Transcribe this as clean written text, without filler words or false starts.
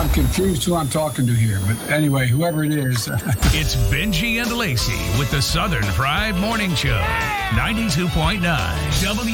I'm confused who I'm talking to here. But anyway, whoever it is. It's Benji and Lacey with the Southern Fried Morning Show. 92.9 W.